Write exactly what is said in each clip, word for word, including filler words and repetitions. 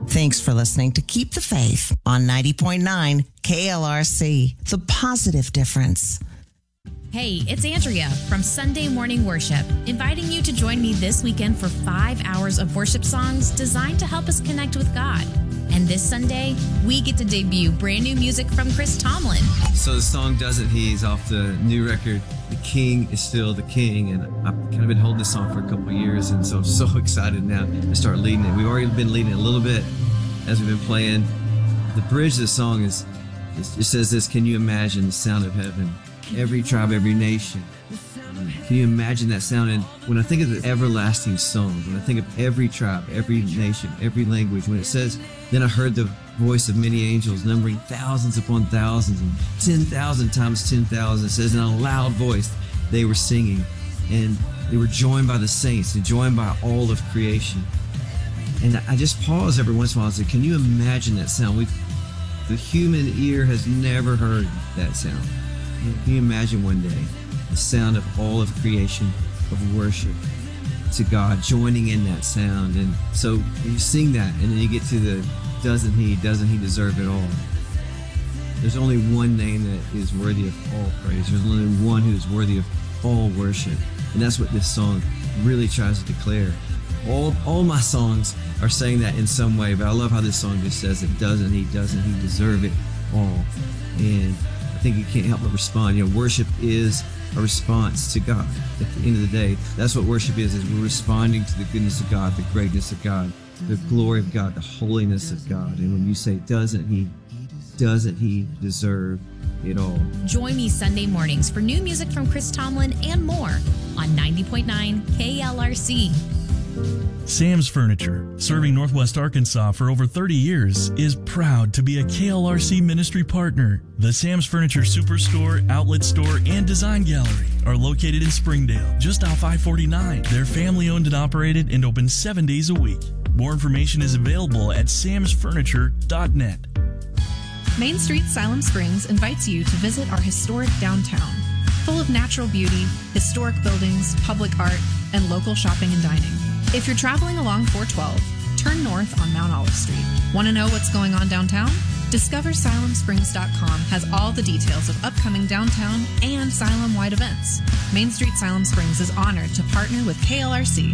Thanks for listening to Keep the Faith on ninety point nine K L R C, the positive difference. Hey, it's Andrea from Sunday Morning Worship, inviting you to join me this weekend for five hours of worship songs designed to help us connect with God. And this Sunday, we get to debut brand new music from Chris Tomlin. So the song Doesn't He is off the new record, The King is Still the King, and I've kind of been holding this song for a couple of years, and so I'm so excited now to start leading it. We've already been leading it a little bit as we've been playing. The bridge of the song is, it says this: can you imagine the sound of heaven? Every tribe, every nation. Can you imagine that sound? And when I think of the everlasting song, when I think of every tribe, every nation, every language, when it says, then I heard the voice of many angels numbering thousands upon thousands and ten thousand times ten thousand. It says in a loud voice they were singing, and they were joined by the saints and joined by all of creation. And I just pause every once in a while and say, can you imagine that sound? We've, the human ear has never heard that sound. Can you imagine one day the sound of all of creation, of worship to God, joining in that sound? And so you sing that, and then you get to the doesn't he, doesn't he deserve it all? There's only one name that is worthy of all praise. There's only one who is worthy of all worship. And that's what this song really tries to declare. All, all my songs are saying that in some way, but I love how this song just says it. Doesn't he, doesn't he deserve it all? And I think you can't help but respond. You know, worship is a response to God. At the end of the day, that's what worship is, is we're responding to the goodness of God, the greatness of God, the glory of God, the holiness of God. And when you say, doesn't he, doesn't he deserve it all? Join me Sunday mornings for new music from Chris Tomlin and more on ninety point nine K L R C. Sam's Furniture, serving Northwest Arkansas for over thirty years, is proud to be a K L R C ministry partner. The Sam's Furniture Superstore, Outlet Store, and Design Gallery are located in Springdale, just off I forty-nine. They're family-owned and operated and open seven days a week. More information is available at sams furniture dot net. Main Street Siloam Springs invites you to visit our historic downtown, full of natural beauty, historic buildings, public art, and local shopping and dining. If you're traveling along four twelve, turn north on Mount Olive Street. Want to know what's going on downtown? Discover Siloam Springs dot com has all the details of upcoming downtown and Siloam-wide events. Main Street Siloam Springs is honored to partner with K L R C.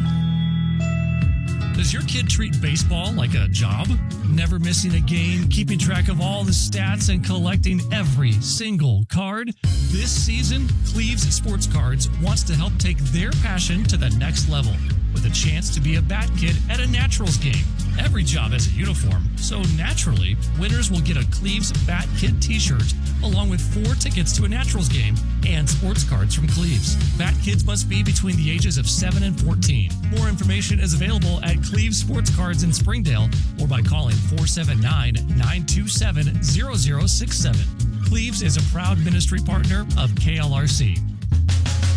Does your kid treat baseball like a job? Never missing a game, keeping track of all the stats, and collecting every single card? This season, Cleves Sports Cards wants to help take their passion to the next level with a chance to be a bat kid at a Naturals game. Every job has a uniform, so naturally, winners will get a Cleves Bat Kid t-shirt along with four tickets to a Naturals game and sports cards from Cleves. Bat kids must be between the ages of seven and fourteen. More information is available at Cleves Sports Cards in Springdale or by calling four seven nine, nine two seven, zero zero six seven. Cleves is a proud ministry partner of K L R C.